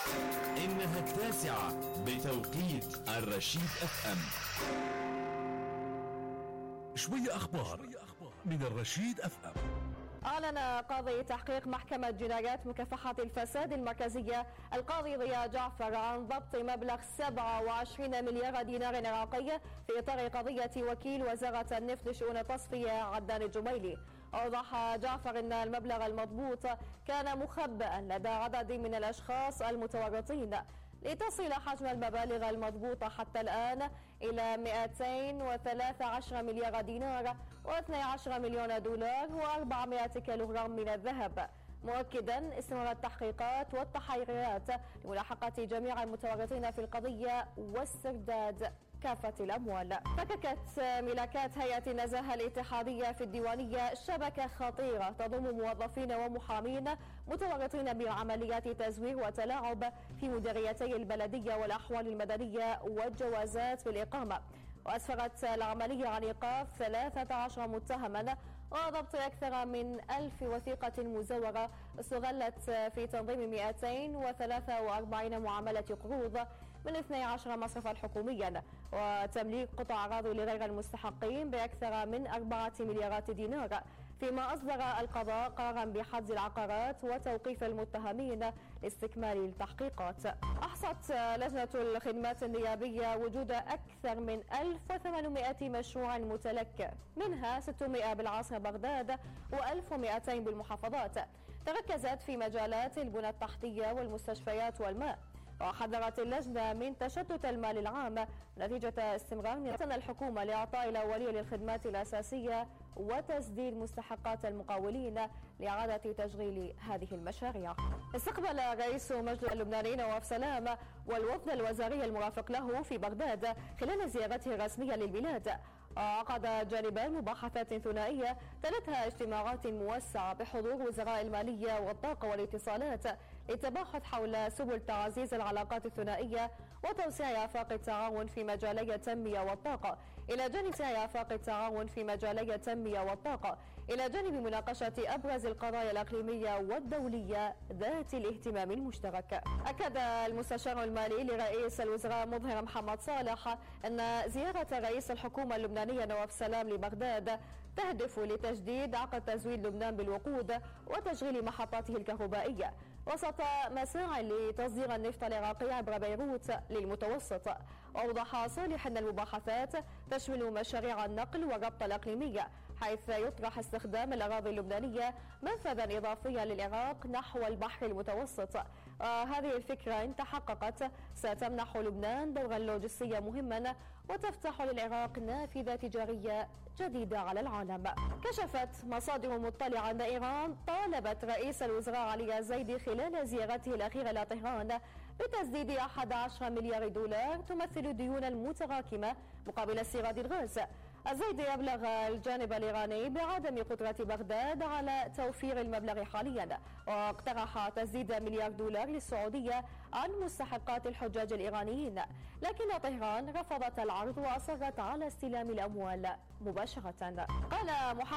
إنها 9 بتوقيت الرشيد FM. شوية أخبار من الرشيد FM. أعلن قاضي تحقيق محكمة جنايات مكافحة الفساد المركزية القاضي ضياء جعفر عن ضبط مبلغ 27 مليار دينار عراقي في إطار قضية وكيل وزارة النفط لشؤون التصفية عدنان الجميلي. أوضح جعفر أن المبلغ المضبوط كان مخبئا لدى عدد من الأشخاص المتورطين، لتصل حجم المبالغ المضبوطة حتى الآن إلى 213 مليار دينار و12 مليون دولار و400 كيلوغرام من الذهب، مؤكدا استمرار التحقيقات والتحريات لملاحقة جميع المتورطين في القضية واسترداد كافة الأموال. فككت ملاكات هيئة النزاهة الاتحادية في الديوانية شبكة خطيرة تضم موظفين ومحامين متورطين بعمليات تزوير وتلاعب في مديريتي البلدية والأحوال المدنية والجوازات بالإقامة. وأسفرت العملية عن إيقاف 13 متهما وضبط أكثر من 1000 وثيقة مزورة استغلت في تنظيم 243 معاملة قروض من 12 مصرفا حكوميا، وتمليك قطع أراضي لغير المستحقين بأكثر من 4 مليارات دينار، فيما أصدر القضاء قرارا بحجز العقارات وتوقيف المتهمين لاستكمال التحقيقات. أحصت لجنة الخدمات النيابية وجود أكثر من 1800 مشروع متلك، منها 600 بالعاصمة بغداد و1200 بالمحافظات، تركزت في مجالات البنى التحتية والمستشفيات والماء. وحذرت اللجنة من تشتت المال العام نتيجة استمرار نية الحكومة لإعطاء الأولية للخدمات الأساسية وتسديد مستحقات المقاولين لإعادة تشغيل هذه المشاريع. استقبل رئيس مجلس اللبناني نواف سلام والوفد الوزاري المرافق له في بغداد خلال زيارته الرسمية للبلاد. عقد جانبان مباحثات ثنائية تلتها اجتماعات موسعة بحضور وزراء المالية والطاقة والاتصالات للتباحث حول سبل تعزيز العلاقات الثنائية وتوسيع آفاق التعاون في مجالي التنمية والطاقة، إلى جانب توسيع آفاق التعاون في مجالي التنمية والطاقة، إلى جانب مناقشة أبرز القضايا الإقليمية والدولية ذات الاهتمام المشترك. أكد المستشار المالي لرئيس الوزراء مظهر محمد صالح أن زيارة رئيس الحكومة اللبنانية نواف سلام لبغداد تهدف لتجديد عقد تزويد لبنان بالوقود وتشغيل محطاته الكهربائية وسط مساعي لتصدير النفط العراقي عبر بيروت للمتوسط. وأوضح صالح أن المباحثات تشمل مشاريع النقل والربط الإقليمية، حيث يطرح استخدام الأراضي اللبنانية منفذا إضافيا للعراق نحو البحر المتوسط. هذه الفكرة إن تحققت ستمنح لبنان دورا لوجستيا مهما وتفتح للعراق نافذة تجارية جديدة على العالم. كشفت مصادر مطلعة أن إيران طالبت رئيس الوزراء علي الزيدي خلال زيارته الأخيرة إلى طهران بتسديد 11 مليار دولار تمثل الديون المتراكمة مقابل استيراد الغاز. الزيدي أبلغ الجانب الإيراني بعدم قدرة بغداد على توفير المبلغ حاليا، واقترح تسديد مليار دولار للسعودية عن مستحقات الحجاج الإيرانيين، لكن طهران رفضت العرض وأصرت على استلام الأموال مباشرة. قال